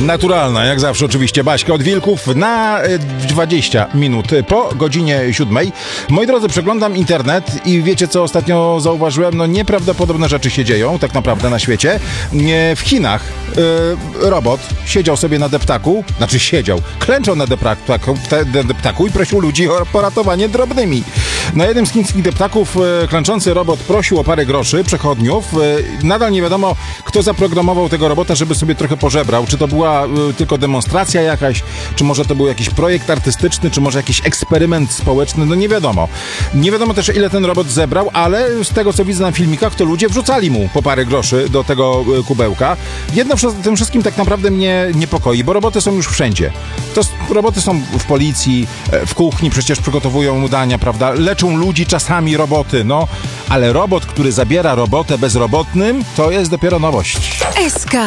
Naturalna, jak zawsze oczywiście, Baśka od Wilków na 20 minut po godzinie 7. Moi drodzy, przeglądam internet i wiecie, co ostatnio zauważyłem? No nieprawdopodobne rzeczy się dzieją tak naprawdę na świecie. W Chinach robot siedział sobie na deptaku, klęczał na deptaku i prosił ludzi o poratowanie drobnymi. Na jednym z chińskich deptaków klęczący robot prosił o parę groszy przechodniów. Nadal nie wiadomo, kto zaprogramował tego robota, żeby sobie trochę pożebrał. Czy to była tylko demonstracja jakaś, czy może to był jakiś projekt artystyczny, czy może jakiś eksperyment społeczny, no nie wiadomo. Nie wiadomo też, ile ten robot zebrał, ale z tego, co widzę na filmikach, to ludzie wrzucali mu po parę groszy do tego kubełka. Jedno tym wszystkim tak naprawdę mnie niepokoi, bo roboty są już wszędzie. Roboty są w policji, w kuchni, przecież przygotowują dania, prawda? Leczą ludzi czasami roboty, no. Ale robot, który zabiera robotę bezrobotnym, to jest dopiero nowość. SK.